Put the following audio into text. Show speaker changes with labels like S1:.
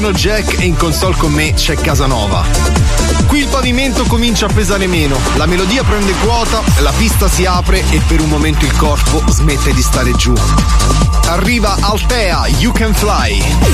S1: Jack e in console con me c'è Casanova. Qui il pavimento comincia a pesare meno, la melodia prende quota, la pista si apre e per un momento il corpo smette di stare giù. Arriva Althea, You Can Fly.